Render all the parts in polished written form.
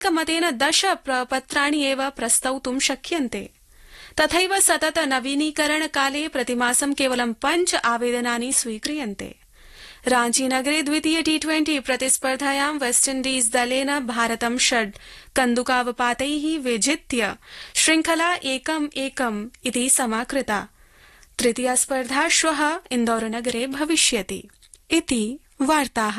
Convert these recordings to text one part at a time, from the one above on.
एकमतेन 10 प्रपत्राणि एव प्रस्तौतुं शक्यन्ते। तथैव सतत नवीनीकरणकाले प्रतिमासं केवलं 5 आवेदनानि स्वीक्रियन्ते। रांचीनगरे द्वितीय T20 प्रतिस्पर्धायां वेस्टइण्डीज दलेन भारतं 6 कन्दुकावपातैः विजित्य श्रृङ्खला 1-1 इति समाकृता। तृतीया स्पर्धा श्वः इन्दौरनगरे भविष्यति इति वार्ताः।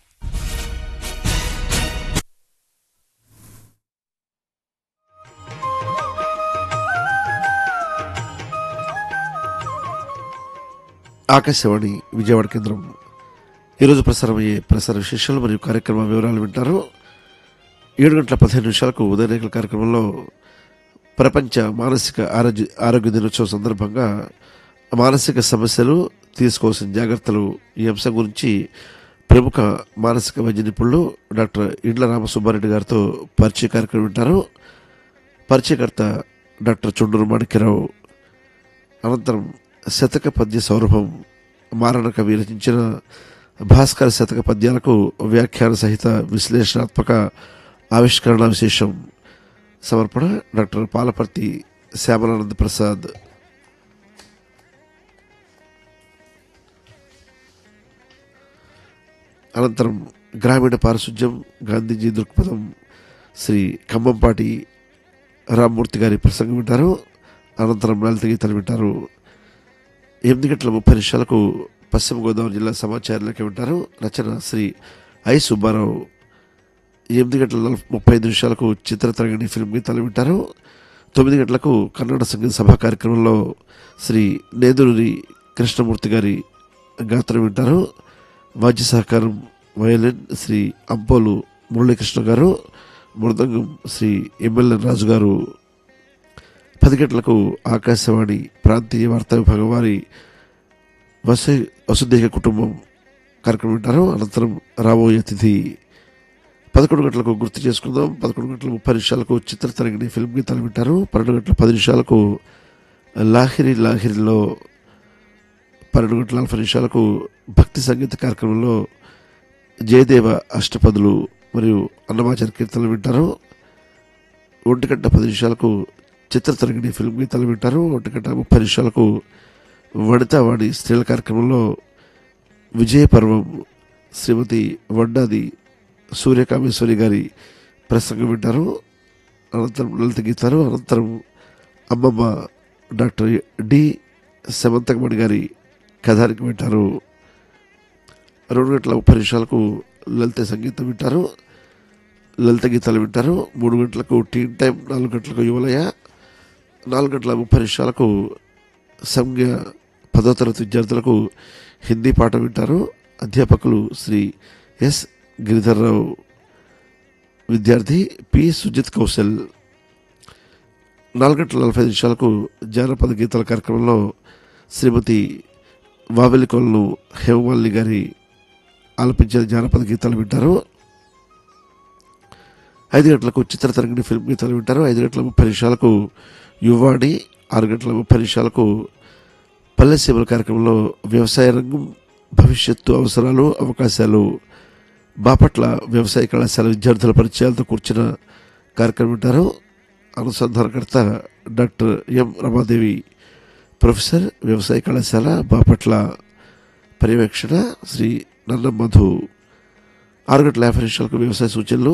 ఆకాశవాణి విజయవాడ కేంద్రం ఈరోజు ప్రసారమయ్యే ప్రసార విశేషాలు మరియు కార్యక్రమ వివరాలు వింటారు. 7:15 ఉదయరేఖల కార్యక్రమంలో ప్రపంచ మానసిక ఆరోగ్య దినోత్సవం సందర్భంగా మానసిక సమస్యలు, తీసుకోవాల్సిన జాగ్రత్తలు ఈ అంశం గురించి ప్రముఖ మానసిక వైద్య నిపుణులు డాక్టర్ ఇండ్ల రామసుబ్బారెడ్డి గారితో పరిచయ కార్యక్రమం వింటారు. పరిచయకర్త డాక్టర్ చుండూరు మాణిక్యరావు. అనంతరం శతక పద్య సౌరభం మారణ కవి రచించిన భాస్కర శతక పద్యాలకు వ్యాఖ్యాన సహిత విశ్లేషణాత్మక ఆవిష్కరణ విశేషం సమర్పణ డాక్టర్ పాలపర్తి శ్యామలానంద ప్రసాద్. అనంతరం గ్రామీణ పారిశుధ్యం, గాంధీజీ దృక్పథం శ్రీ ఖమ్మంపాటి రామ్మూర్తి గారి ప్రసంగం వింటారు. అనంతరం లలిత గీతాలు వింటారు. 8:30 పశ్చిమ గోదావరి జిల్లా సమాచార లేఖ వింటారు. రచన శ్రీ ఐ సుబ్బారావు. 8:35 చిత్రతరంగిణి ఫిల్మ్ గీతాలు వింటారు. 9 గంటలకు కన్నడ సంగీత సభా కార్యక్రమంలో శ్రీ నేదులూరి కృష్ణమూర్తి గారి గాత్రం వింటారు. వాద్య సహకారం వయలిన్ శ్రీ అంపోలు మురళీకృష్ణ గారు, మృదంగం శ్రీ ఎమ్మెల్యే రాజు గారు. 10 గంటలకు ఆకాశవాణి ప్రాంతీయ వార్తా విభాగం వారి వసుదేహ కుటుంబం కార్యక్రమం వింటారు. అనంతరం రాబోయే అతిథి. 11 గంటలకు గుర్తు చేసుకుందాం. 11:30 చిత్రతరంగిణి ఫిల్మ్ గీతాలు వింటారు. 12:10 లాహిరిలో 12:40 భక్తి సంగీత కార్యక్రమంలో జయదేవ అష్టపదులు మరియు అన్నమాచార కీర్తనలు వింటారు. 1:10 చిత్రతరంగిణి ఫిల్మ్ గీతాలు వింటారు. 1:30 వనితావాణి స్త్రీల కార్యక్రమంలో విజయ పర్వం శ్రీమతి వడ్డాది సూర్యకామేశ్వరి గారి ప్రసంగం వింటారు. అనంతరం లలిత గీతాలు. అనంతరం అమ్మమ్మ డాక్టర్ డి సమంతకమణి గారి కథానికి వింటారు. 2:30 లలిత సంగీతం వింటారు, లలిత గీతాలు వింటారు. 3 గంటలకు టీన్ టైం, 4 గంటలకు యువలయ, 4:30 సంజ్ఞ 10వ తరగతి విద్యార్థులకు హిందీ పాఠం వింటారు. అధ్యాపకులు శ్రీ ఎస్ గిరిధర్రావు, విద్యార్థి పి సుజిత్ కౌశల్. 4:45 జానపద గీతాల కార్యక్రమంలో శ్రీమతి వావెలికొల్లు హేమమాలిని గారి ఆలపించిన జానపద గీతాలు వింటారు. 5 గంటలకు చిత్రతరంగిణి ఫిల్మ్ గీతాలు వింటారు. 5:30 యువవాణి. 6:30 పల్లెసీమల కార్యక్రమంలో వ్యవసాయ రంగం, భవిష్యత్తు అవసరాలు, అవకాశాలు, బాపట్ల వ్యవసాయ కళాశాల విద్యార్థుల పరిచయాలతో కూర్చున్న కార్యక్రమం వింటారు. అనుసంధానకర్త డాక్టర్ ఎం రమాదేవి, ప్రొఫెసర్, వ్యవసాయ కళాశాల బాపట్ల. పర్యవేక్షణ శ్రీ నన్నం మధు. 6:50 వ్యవసాయ సూచనలు.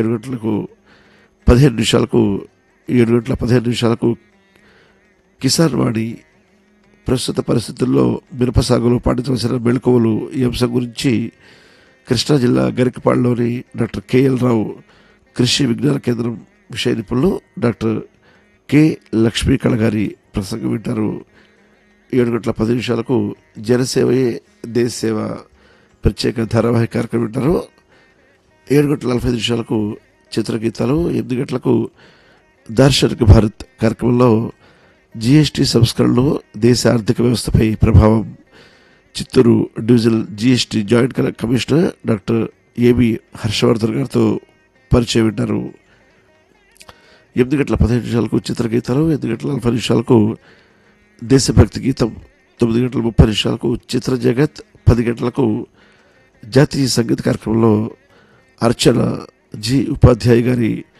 7:15 కిసాన్ వాణి. ప్రస్తుత పరిస్థితుల్లో మిరప సాగులో పాటించవలసిన మెళకువలు ఈ అంశం గురించి కృష్ణా జిల్లా గరికపాడులోని డాక్టర్ కెఎల్ రావు కృషి విజ్ఞాన కేంద్రం విషయ నిపుణులు డాక్టర్ కె లక్ష్మీకళ గారి ప్రసంగం వింటారు. 7:10 జనసేవయే దేశ సేవ ప్రత్యేక ధారావాహిక కార్యక్రమం వింటారు. 7:45 చిత్రగీతాలు. 8 గంటలకు దార్శనిక భారత్ కార్యక్రమంలో జీఎస్టీ సంస్కరణలు దేశ ఆర్థిక వ్యవస్థపై ప్రభావం, Chittoor divisional GST joint commissioner doctor AB Harshavardhan గారితో పరిచయం వింటారు. 8:15 చిత్రగీతాలు. 8:40 దేశభక్తి గీతం. 9:30 చిత్ర జగత్. 10 గంటలకు జాతీయ సంగీత కార్యక్రమంలో అర్చన జి ఉపాధ్యాయ గారి